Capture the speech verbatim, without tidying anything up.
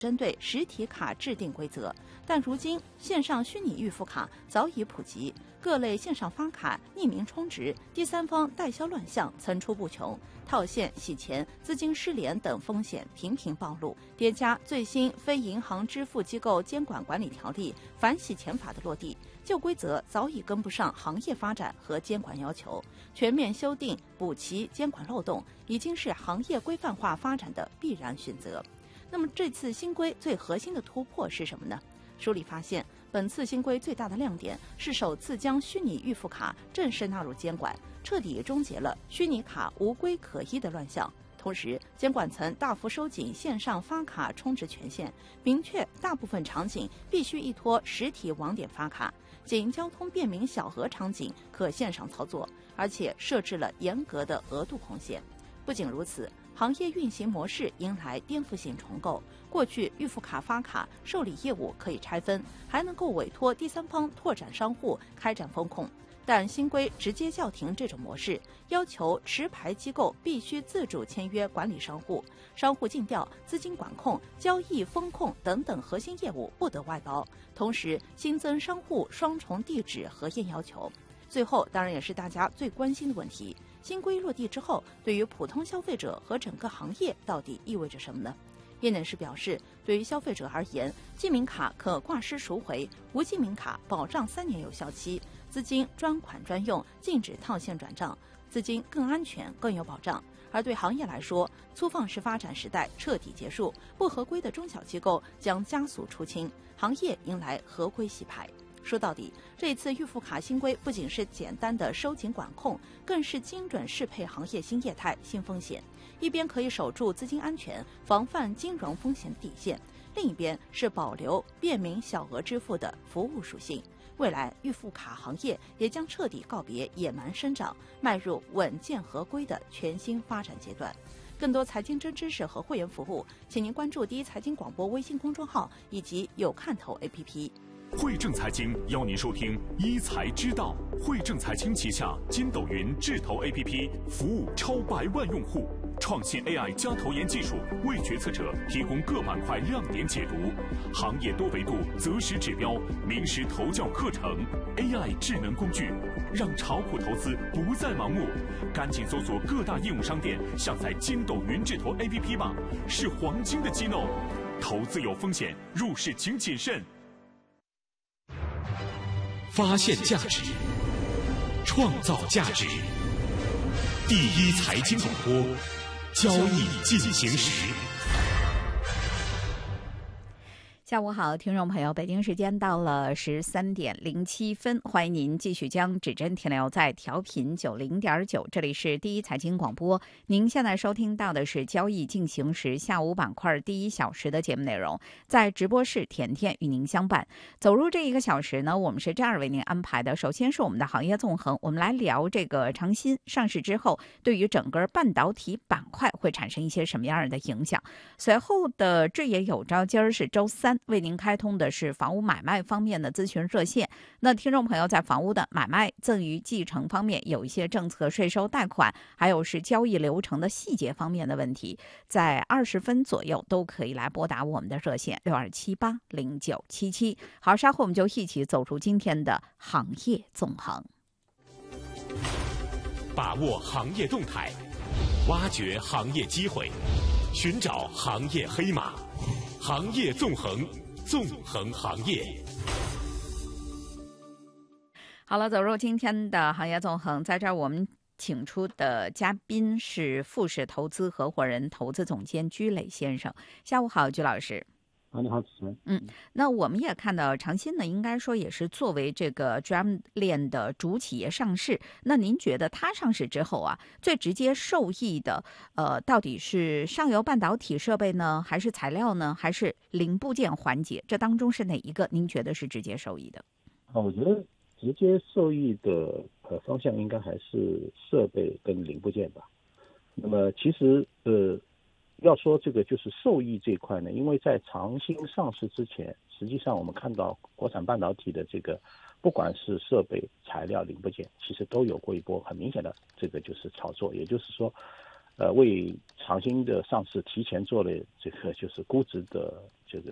针对实体卡制定规则，但如今线上虚拟预付卡早已普及，各类线上发卡、匿名充值、第三方代销乱象层出不穷，套现、洗钱、资金失联等风险频频暴露。叠加最新非银行支付机构监管管理条例反洗钱法的落地，旧规则早已跟不上行业发展和监管要求，全面修订补齐监管漏洞，已经是行业规范化发展的必然选择。那么这次新规最核心的突破是什么呢？梳理发现，本次新规最大的亮点是首次将虚拟预付卡正式纳入监管，彻底终结了虚拟卡无规可依的乱象。同时，监管层大幅收紧线上发卡充值权限，明确大部分场景必须依托实体网点发卡，仅交通便民小额场景可线上操作，而且设置了严格的额度控线。不仅如此，行业运行模式迎来颠覆性重构。过去预付卡发卡受理业务可以拆分，还能够委托第三方拓展商户开展风控，但新规直接叫停这种模式，要求持牌机构必须自主签约管理商户，商户尽调、资金管控、交易风控等等核心业务不得外包，同时新增商户双重地址核验要求。最后当然也是大家最关心的问题，新规落地之后，对于普通消费者和整个行业到底意味着什么呢？业内人士表示，对于消费者而言，记名卡可挂失赎回，无记名卡保障三年有效期，资金专款专用，禁止套现转账，资金更安全更有保障。而对行业来说，粗放式发展时代彻底结束，不合规的中小机构将加速出清，行业迎来合规洗牌。说到底，这一次预付卡新规不仅是简单的收紧管控，更是精准适配行业新业态、新风险。一边可以守住资金安全，防范金融风险底线，另一边是保留便民小额支付的服务属性。未来预付卡行业也将彻底告别野蛮生长，迈入稳健合规的全新发展阶段。更多财经真知识和会员服务，请您关注第一财经广播微信公众号以及有看头 A P P。 汇正财经邀您收听一财知道。汇正财经旗下筋斗云智投 A P P 服务超百万用户，创新 A I 加投研技术为决策者提供各板块亮点解读，行业多维度择时指标、名师投教课程 ，A I 智能工具，让炒股投资不再盲目。赶紧搜索各大应用商店，下载筋斗云智投 A P P 吧，是黄金的机弄。投资有风险，入市请谨慎。 发现价值，创造价值。第一财经广播，交易进行时。 下午好，听众朋友，北京时间到了十三点零七分，欢迎您继续将指针停留在调频九零点九，这里是第一财经广播。您现在收听到的是交易进行时下午板块第一小时的节目内容，在直播室甜甜与您相伴。走入这一个小时呢，我们是这样为您安排的：首先是我们的行业纵横，我们来聊这个长鑫上市之后，对于整个半导体板块会产生一些什么样的影响。随后的智野有招，今儿是周三。为您开通的是房屋买卖方面的咨询热线。那听众朋友在房屋的买卖、赠与、继承方面有一些政策、税收、贷款，还有是交易流程的细节方面的问题，在二十分左右都可以来拨打我们的热线六二七八零九七七。好，稍后我们就一起走入今天的行业纵横， 把握行业动态，挖掘行业机会，寻找行业黑马。行业纵横，纵横行业。 好了，走入今天的行业纵横，在这儿我们请出的嘉宾是富士投资合伙人、投资总监居磊先生。下午好，居老师。 啊，你好，主持人。 嗯，那我们也看到长鑫呢，应该说也是作为这个 D R A M 链的主企业上市。那您觉得它上市之后啊，最直接受益的，呃，到底是上游半导体设备呢，还是材料呢，还是零部件环节？这当中是哪一个您觉得是直接受益的？ 啊，我觉得直接受益的呃方向应该还是设备跟零部件吧。那么其实呃。要说这个就是受益这一块呢，因为在长鑫上市之前，实际上我们看到国产半导体的这个，不管是设备、材料、零部件，其实都有过一波很明显的这个就是炒作，也就是说， 呃为长兴的上市提前做了这个就是估值的这个